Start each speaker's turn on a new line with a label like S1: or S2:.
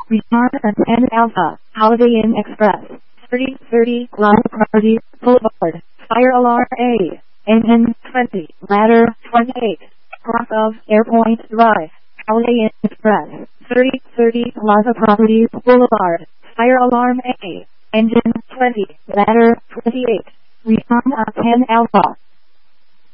S1: Retard and 10 Alpha, Holiday Inn Express, 3030 Plaza Party Boulevard, Fire Alarm A, Engine 20, Ladder 28, Cross of Airpoint Drive, Holiday Inn Express, 3030 Plaza Properties Boulevard, Fire Alarm A, Engine 20, Ladder 28, Retard and 10 Alpha.